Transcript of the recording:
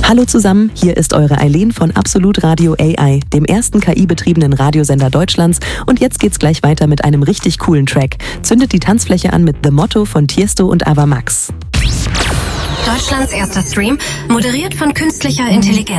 Hallo zusammen, hier ist eure Eileen von Absolut Radio AI, dem ersten KI-betriebenen Radiosender Deutschlands. Und jetzt geht's gleich weiter mit einem richtig coolen Track. Zündet die Tanzfläche an mit The Motto von Tiesto und Ava Max. Deutschlands erster Stream, moderiert von künstlicher Intelligenz.